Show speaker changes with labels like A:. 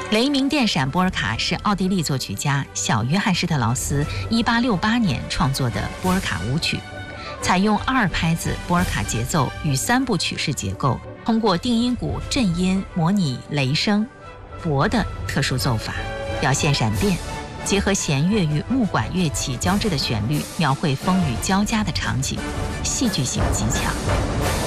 A: 雷鸣电闪波尔卡是奥地利作曲家小约翰施特劳斯1868年创作的波尔卡舞曲，采用2拍子波尔卡节奏与3部曲式结构，通过定音鼓震音模拟雷声、钹的特殊奏法，表现闪电，结合弦乐与木管乐器交织的旋律，描绘风雨交加的场景，戏剧性极强。